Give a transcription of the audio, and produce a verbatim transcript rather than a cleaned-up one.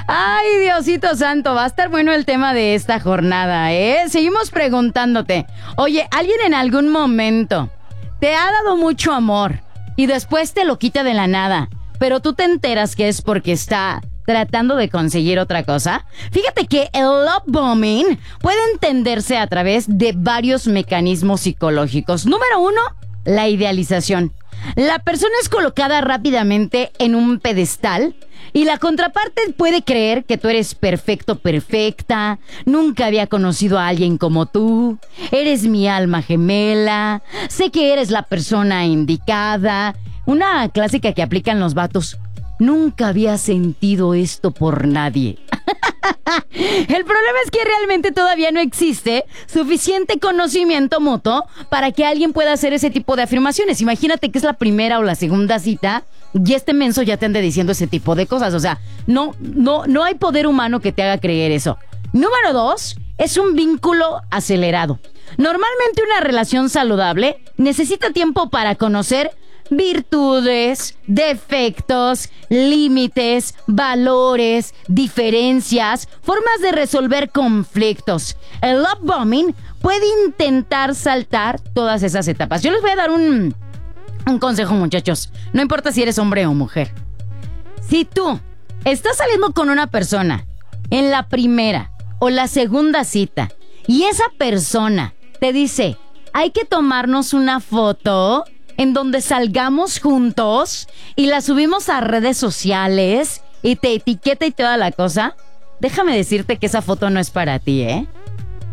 Ay, Diosito Santo, va a estar bueno el tema de esta jornada, ¿eh? Seguimos preguntándote. Oye, ¿alguien en algún momento te ha dado mucho amor y después te lo quita de la nada, pero tú te enteras que es porque está tratando de conseguir otra cosa? Fíjate que el love bombing puede entenderse a través de varios mecanismos psicológicos. Número uno, la idealización. La persona es colocada rápidamente en un pedestal y la contraparte puede creer que tú eres perfecto, perfecta, nunca había conocido a alguien como tú, eres mi alma gemela, sé que eres la persona indicada. Una clásica que aplican los vatos: nunca había sentido esto por nadie. El problema es que realmente todavía no existe suficiente conocimiento mutuo para que alguien pueda hacer ese tipo de afirmaciones. Imagínate que es la primera o la segunda cita y este menso ya te ande diciendo ese tipo de cosas. O sea, no, no, no hay poder humano que te haga creer eso. Número dos, es un vínculo acelerado. Normalmente una relación saludable necesita tiempo para conocer virtudes, defectos, límites, valores, diferencias, formas de resolver conflictos. El love bombing puede intentar saltar todas esas etapas. Yo les voy a dar un, un consejo, muchachos. No importa si eres hombre o mujer. Si tú estás saliendo con una persona en la primera o la segunda cita y esa persona te dice: hay que tomarnos una foto en donde salgamos juntos y la subimos a redes sociales y te etiqueta y toda la cosa, déjame decirte que esa foto no es para ti, ¿eh?